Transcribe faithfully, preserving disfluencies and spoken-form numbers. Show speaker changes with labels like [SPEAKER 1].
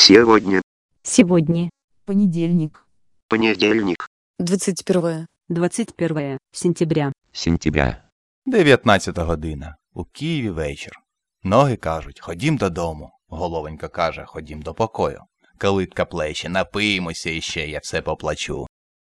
[SPEAKER 1] Сегодня.
[SPEAKER 2] Сегодня.
[SPEAKER 3] Понедельник.
[SPEAKER 1] Понедельник.
[SPEAKER 4] двадцать первое.
[SPEAKER 2] двадцать первое сентября.
[SPEAKER 5] Сентября.
[SPEAKER 6] дев'ятнадцята година. У Києві вечір. Ноги кажуть, ходім додому. Головонька каже, ходім до покою. Калитка плече, напиємося іще, я все поплачу.